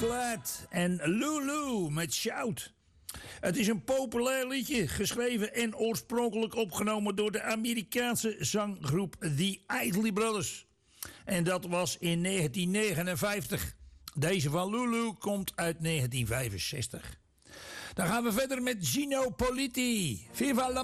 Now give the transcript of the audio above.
Glad en Lulu met Shout. Het is een populair liedje, geschreven en oorspronkelijk opgenomen door de Amerikaanse zanggroep The Isley Brothers. En dat was in 1959. Deze van Lulu komt uit 1965. Dan gaan we verder met Gino Politi. Viva la